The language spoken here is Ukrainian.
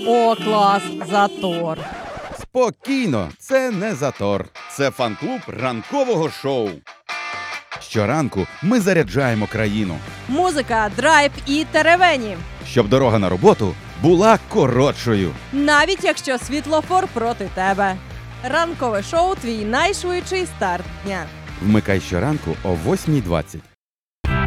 О, клас, затор. Спокійно, це не затор. Це фан-клуб ранкового шоу. Щоранку ми заряджаємо країну, Музика, драйв і теревені. щоб дорога на роботу була коротшою. Навіть якщо світлофор проти тебе. Ранкове шоу – твій найшвидший старт дня. Вмикай щоранку о 8:20.